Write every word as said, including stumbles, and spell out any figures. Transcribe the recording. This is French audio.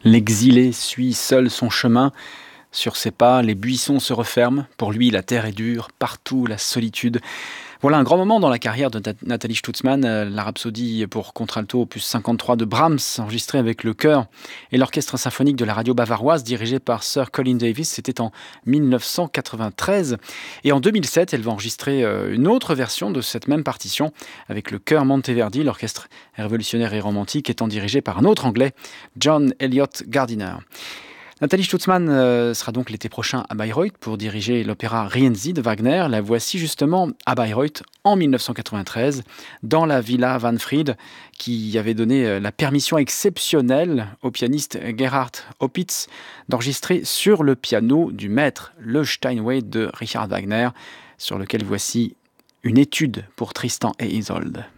L'exilé suit seul son chemin. Sur ses pas, les buissons se referment. Pour lui, la terre est dure, partout la solitude. Voilà un grand moment dans la carrière de Nat- Nathalie Stutzmann, euh, la rhapsodie pour contralto opus cinquante-trois de Brahms, enregistrée avec le chœur et l'orchestre symphonique de la radio bavaroise, dirigé par Sir Colin Davis. C'était en mille neuf cent quatre-vingt-treize. Et en deux mille sept, elle va enregistrer euh, une autre version de cette même partition avec le chœur Monteverdi, l'orchestre révolutionnaire et romantique étant dirigé par un autre Anglais, John Elliott Gardiner. Nathalie Stutzmann euh, sera donc l'été prochain à Bayreuth pour diriger l'opéra Rienzi de Wagner. La voici justement à Bayreuth en mille neuf cent quatre-vingt-treize, dans la Villa Van Fried, qui avait donné euh, la permission exceptionnelle au pianiste Gerhard Opitz d'enregistrer sur le piano du maître le Steinway de Richard Wagner, sur lequel voici une étude pour Tristan et Isolde.